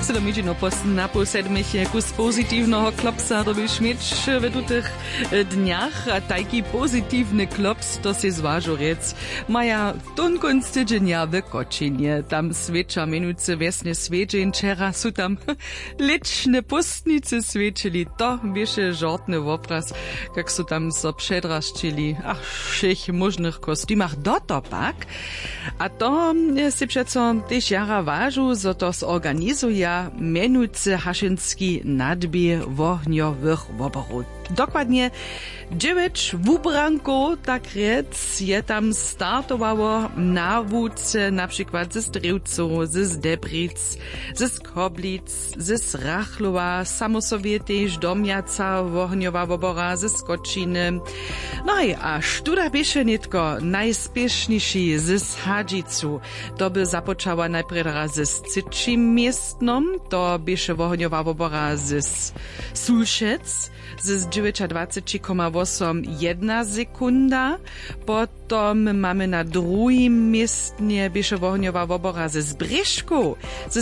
se do midzi na pół sedmiche kus pozytywnego klopsa robisz mieć w tutych dniach, a taki pozytywny klops to się zważurec. Maja tunkunst tydzienia w Koczynie, tam świecza minuce wiesne świeczeń, czera su tam liczne pustnice świecili, to bieše żartny obraz, jak su tam so przedraszczyli, ach, všech możnych kostymach dotopak, a to się przeco też jara ważu, zo to zorganizuje menujcy haszynski nadbie wohniowych woborów. Dokładnie 9 wubranków, tak rec, je tam startowało na wódce, na przykład ze Strywcu, ze Debric, ze Skoblic, ze Srachlowa, samosowie też Domjaca, wohniowa wobora, ze Skoczyny. No i aż tuda bieše nitko najspieszniejszy ze Hadžicu. To by zapoczęła najpierw ze Scyczym miestnom, to bieše wohniowa wobora ze Sulšec, ze 29,8 1 sekunda. Potom mamy na drugim miestnie bieše wohniowa wobora ze Zbryszku ze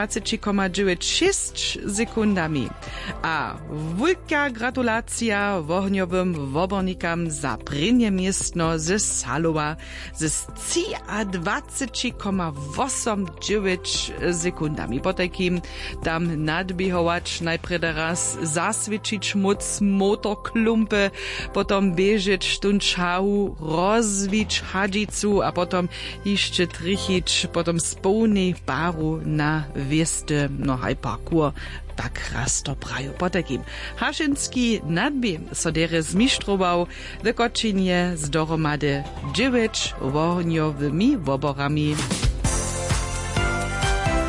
25,96 sekundami. A wielka gratulacja wohniowym wobornikam za prynje miestno ze Salowa ze 20,89 sekundami. Po takim tam nadbiehować najpierw raz zaswiecić moc motorklumpe, potom biežeć tunčahu, rozvić Hadžicu a potom jeszcze trichić, potom spolnej paru na wieste, no haj parkour. Tak raz to praju. Po takim haszynski nadbie so dere zmištrował w Koczynie z dohromady 9 wohniowymi woborami.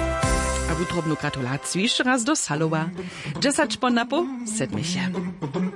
A utrobnu gratulację jeszcze raz do Salowa. 10 po napo, 7.